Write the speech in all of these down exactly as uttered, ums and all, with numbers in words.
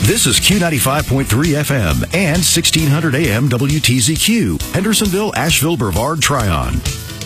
This is Q ninety-five point three F M and sixteen hundred A M W T Z Q, Hendersonville, Asheville, Brevard, Tryon.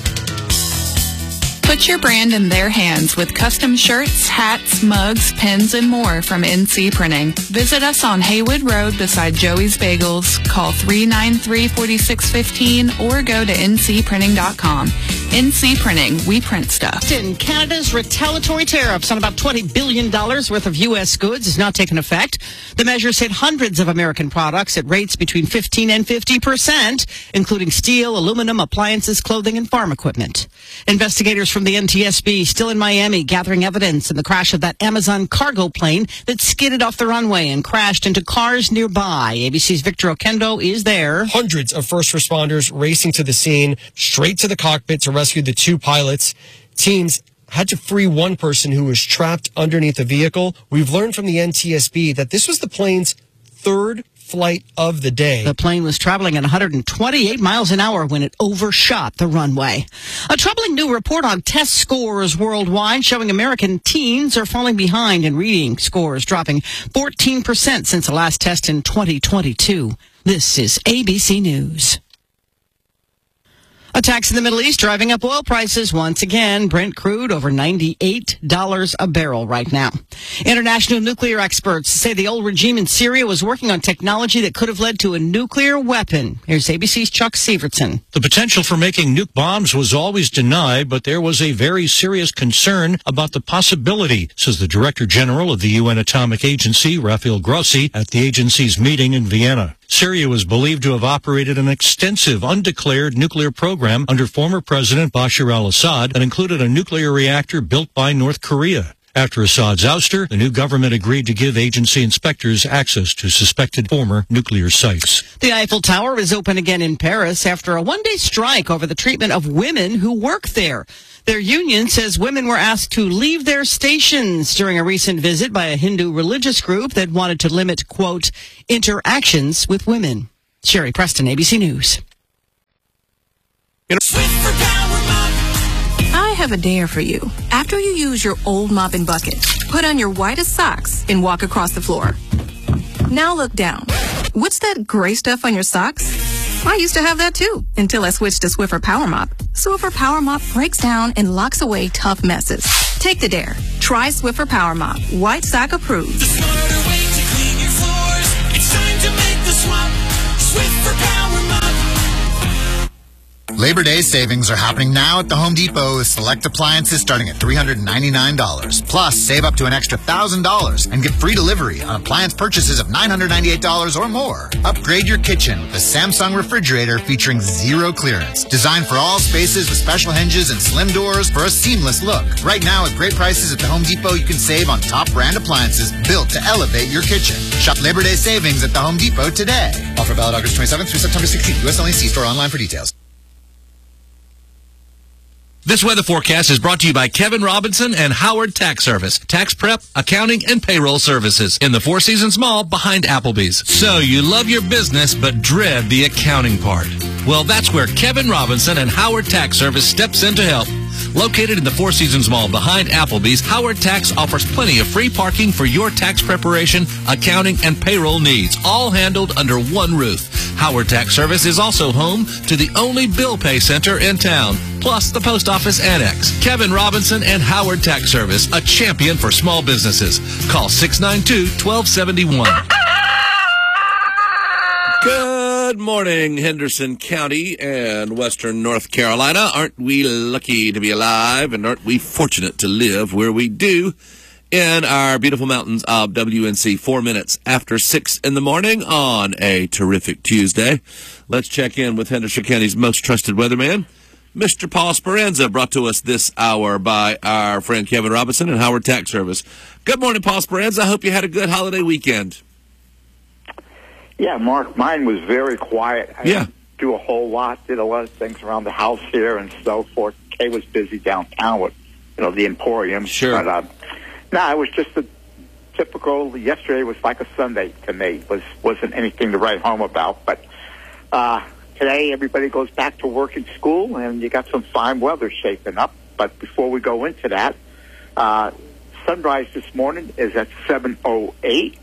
Put your brand in their hands with custom shirts, hats, mugs, pens, and more from N C Printing. Visit us on Haywood Road beside Joey's Bagels. Call three nine three, four six one five or go to N C printing dot com. N C Printing, we print stuff. In Canada's retaliatory tariffs on about twenty billion dollars worth of U S goods is now taking effect. The measures hit hundreds of American products at rates between fifteen and fifty percent, including steel, aluminum, appliances, clothing, and farm equipment. Investigators from the N T S B still in Miami gathering evidence in the crash of that Amazon cargo plane that skidded off the runway and crashed into cars nearby. A B C's Victor Oquendo is there. Hundreds of first responders racing to the scene, straight to the cockpit to rescue the two pilots. Teams had to free one person who was trapped underneath the vehicle. We've learned from the N T S B that this was the plane's third flight of the day. The plane was traveling at one hundred twenty-eight miles an hour when it overshot the runway. A troubling new report on test scores worldwide showing American teens are falling behind in reading scores, dropping fourteen percent since the last test in twenty twenty-two. This is A B C News. Attacks in the Middle East driving up oil prices once again. Brent crude over ninety-eight dollars a barrel right now. International nuclear experts say the old regime in Syria was working on technology that could have led to a nuclear weapon. Here's A B C's Chuck Severson. The potential for making nuke bombs was always denied, but there was a very serious concern about the possibility, says the Director General of the U N Atomic Agency, Rafael Grossi, at the agency's meeting in Vienna. Syria was believed to have operated an extensive undeclared nuclear program under former President Bashar al-Assad that included a nuclear reactor built by North Korea. After Assad's ouster, the new government agreed to give agency inspectors access to suspected former nuclear sites. The Eiffel Tower is open again in Paris after a one-day strike over the treatment of women who work there. Their union says women were asked to leave their stations during a recent visit by a Hindu religious group that wanted to limit, quote, interactions with women. Sherry Preston, A B C News. I have a dare for you. After you use your old mopping bucket, put on your whitest socks and walk across the floor. Now look down. What's that gray stuff on your socks? I used to have that too, until I switched to Swiffer Power Mop. Swiffer Power Mop breaks down and locks away tough messes. Take the dare. Try Swiffer Power Mop. White sock approved. The smarter way to clean your floors. It's time to make the swap. Swiffer Power Mop. Labor Day savings are happening now at the Home Depot with select appliances starting at three hundred ninety-nine dollars. Plus, save up to an extra one thousand dollars and get free delivery on appliance purchases of nine hundred ninety-eight dollars or more. Upgrade your kitchen with the Samsung refrigerator featuring zero clearance. Designed for all spaces with special hinges and slim doors for a seamless look. Right now, at great prices at the Home Depot, you can save on top brand appliances built to elevate your kitchen. Shop Labor Day savings at the Home Depot today. Offer valid August twenty-seventh through September sixteenth. U S only. See store online for details. This weather forecast is brought to you by Kevin Robinson and Howard Tax Service. Tax prep, accounting, and payroll services in the Four Seasons Mall behind Applebee's. So you love your business but dread the accounting part. Well, that's where Kevin Robinson and Howard Tax Service steps in to help. Located in the Four Seasons Mall behind Applebee's, Howard Tax offers plenty of free parking for your tax preparation, accounting, and payroll needs, all handled under one roof. Howard Tax Service is also home to the only bill pay center in town, plus the post office annex. Kevin Robinson and Howard Tax Service, a champion for small businesses. Call six nine two, one two seven one. Good morning, Henderson County and Western North Carolina. Aren't we lucky to be alive, and aren't we fortunate to live where we do in our beautiful mountains of W N C? Four minutes after six in the morning on a terrific Tuesday. Let's check in with Henderson County's most trusted weatherman, Mister Paul Speranza, brought to us this hour by our friend Kevin Robinson and Howard Tax Service. Good morning, Paul Speranza. I hope you had a good holiday weekend. Yeah, Mark, mine was very quiet. I yeah. didn't do a whole lot, did a lot of things around the house here and so forth. Kay was busy downtown with, you know, the Emporium. Sure. But, uh, no, it was just a typical, yesterday was like a Sunday to me. It was, wasn't anything to write home about. But uh, today everybody goes back to work and school, and you got some fine weather shaping up. But before we go into that, uh, sunrise this morning is at seven oh eight.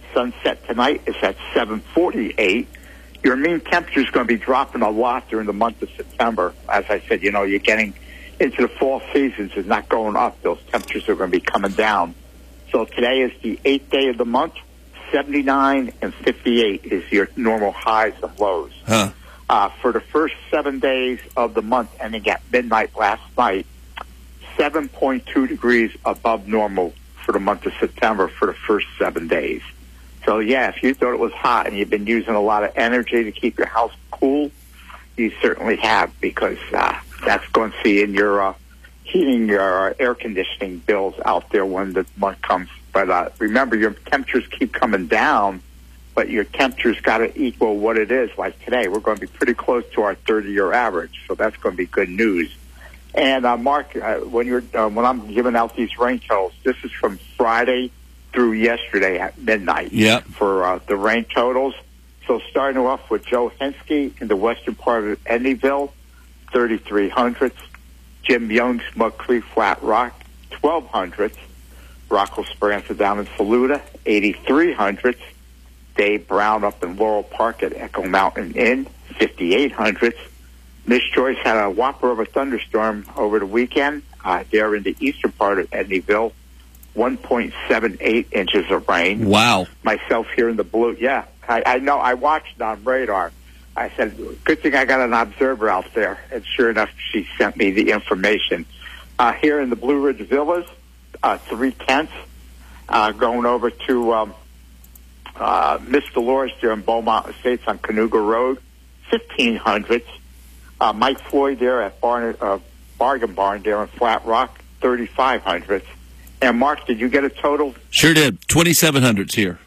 Sunset tonight is at seven forty-eight. Your mean temperature is going to be dropping a lot during the month of September. As I said, you know, you're getting into the fall seasons. It's not going up. Those temperatures are going to be coming down. So today is the eighth day of the month. seventy-nine and fifty-eight is your normal highs and lows. Huh. Uh, for the first seven days of the month, ending at midnight last night, seven point two degrees above normal for the month of September for the first seven days. So, yeah, if you thought it was hot and you've been using a lot of energy to keep your house cool, you certainly have, because uh, that's going to see in your uh, heating, your uh, air conditioning bills out there when the month comes. But uh, remember, your temperatures keep coming down, but your temperature's got to equal what it is. Like today, we're going to be pretty close to our thirty-year average, so that's going to be good news. And, uh, Mark, uh, when, you're, uh, when I'm giving out these rain totals, this is from Friday through yesterday at midnight yep. for uh, the rain totals. So starting off with Joe Henske in the western part of Eddyville, thirty-three hundredths. Jim Young's Mud Creek Flat Rock, twelve hundredths. Rocco Speranza down in Saluda, eighty-three hundredths. Dave Brown up in Laurel Park at Echo Mountain Inn, fifty-eight hundredths. Miss Joyce had a whopper of a thunderstorm over the weekend uh, there in the eastern part of Eddyville, one point seven eight inches of rain. Wow. Myself here in the blue, yeah. I, I know, I watched on radar. I said, good thing I got an observer out there. And sure enough, she sent me the information. Uh, here in the Blue Ridge Villas, uh, three-tenths, uh, going over to um, uh, Miss Dolores there in Beaumont Estates on Canoga Road, fifteen hundredths. Uh, Mike Floyd there at Barn, uh, Bargain Barn there in Flat Rock, thirty-five hundredths. And Mark, did you get a total? Sure did. twenty-seven hundredths here.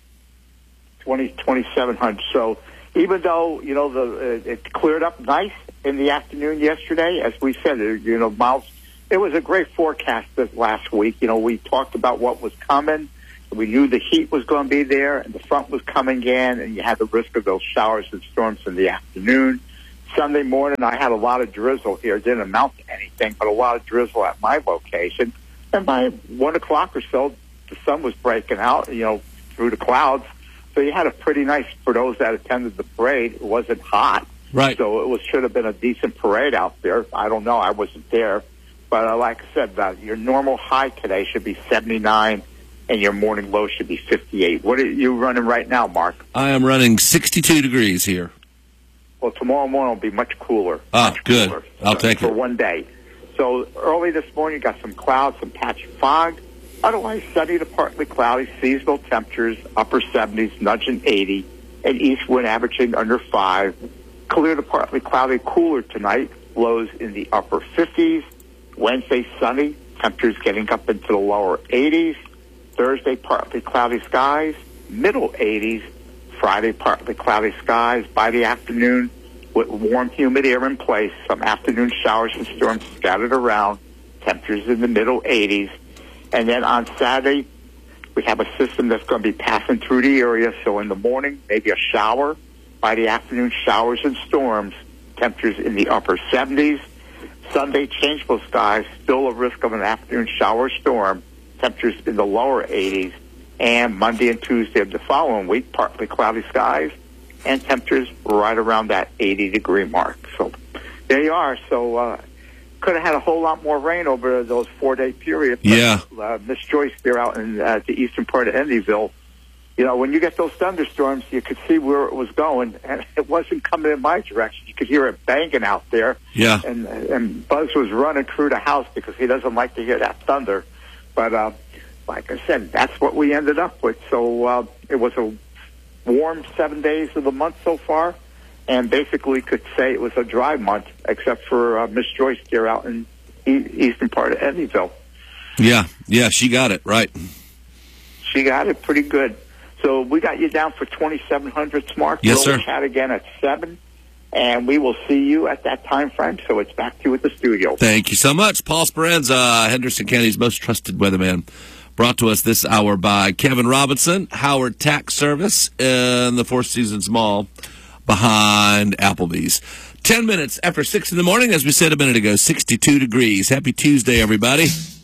twenty, twenty-seven hundred. So even though, you know, the uh, it cleared up nice in the afternoon yesterday, as we said, uh, you know, Miles, it was a great forecast this last week. You know, we talked about what was coming. We knew the heat was going to be there, and the front was coming in, and you had the risk of those showers and storms in the afternoon. Sunday morning, I had a lot of drizzle here. It didn't amount to anything, but a lot of drizzle at my location. And by one o'clock or so, the sun was breaking out, you know, through the clouds. So you had a pretty nice, for those that attended the parade, it wasn't hot. Right. So it was should have been a decent parade out there. I don't know. I wasn't there. But uh, like I said, uh, your normal high today should be seventy-nine, and your morning low should be fifty-eight. What are you running right now, Mark? I am running sixty-two degrees here. Well, tomorrow morning will be much cooler. Ah, much good. Cooler, I'll so, take for it. For one day. So early this morning, you got some clouds, some patchy fog. Otherwise, sunny to partly cloudy, seasonal temperatures, upper seventies, nudging eighty, and east wind averaging under five. Clear to partly cloudy, cooler tonight, lows in the upper fifties. Wednesday, sunny, temperatures getting up into the lower eighties. Thursday, partly cloudy skies, middle eighties. Friday, partly cloudy skies by the afternoon with warm, humid air in place. Some afternoon showers and storms scattered around. Temperatures in the middle eighties. And then on Saturday, we have a system that's going to be passing through the area. So in the morning, maybe a shower. By the afternoon, showers and storms. Temperatures in the upper seventies. Sunday, changeable skies. Still a risk of an afternoon shower or storm. Temperatures in the lower eighties. And Monday and Tuesday of the following week, partly cloudy skies. And temperatures right around that eighty degree mark. So there you are. So uh, could have had a whole lot more rain over those four day period. But, yeah. Uh, Miss Joyce there out in uh, the eastern part of Eddyville, you know, when you get those thunderstorms, you could see where it was going, and it wasn't coming in my direction. You could hear it banging out there. Yeah. And and Buzz was running through the house because he doesn't like to hear that thunder. But uh, like I said, that's what we ended up with. So uh, it was a warm seven days of the month so far, and basically could say it was a dry month, except for uh, Miss Joyce here out in e- eastern part of Eddyville. Yeah, yeah, she got it right. She got it pretty good. So we got you down for twenty-seven hundredths, Mark. Yes, we'll sir. chat again at seven, and we will see you at that time frame. So it's back to you at the studio. Thank you so much. Paul Speranza, Henderson County's most trusted weatherman. Brought to us this hour by Kevin Robinson, Howard Tax Service in the Four Seasons Mall behind Applebee's. Ten minutes after six in the morning, as we said a minute ago, sixty-two degrees. Happy Tuesday, everybody.